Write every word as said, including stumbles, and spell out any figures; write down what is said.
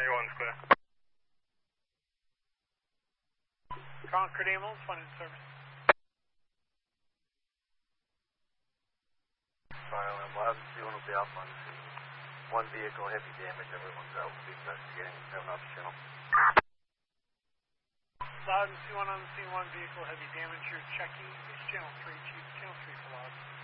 A one's clear. Concord ambulance, one in service. Silent, Labs C one will be off on scene. One vehicle, heavy damage, everyone's out. We'll be investigating, have an off channel. Loud and C one on the scene, one vehicle, heavy damage. You're checking. It's channel three, Chief. Channel three for Loud.